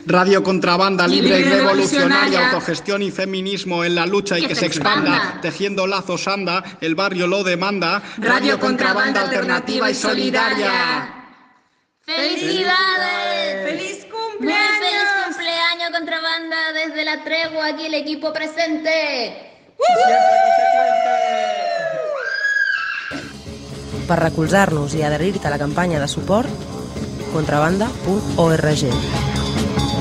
Radio Contrabanda, libre y revolucionaria, autogestión y feminismo en la lucha y que se expanda. Tejiendo lazos anda, el barrio lo demanda. Radio Contrabanda alternativa y solidaria. ¡Felicidades! ¡Feliz cumpleaños! ¡Muy feliz cumpleaños, Contrabanda! Desde la tregua, aquí el equipo presente. Per recolzar-nos i adherir-te a la campanya de suport, contrabanda.org.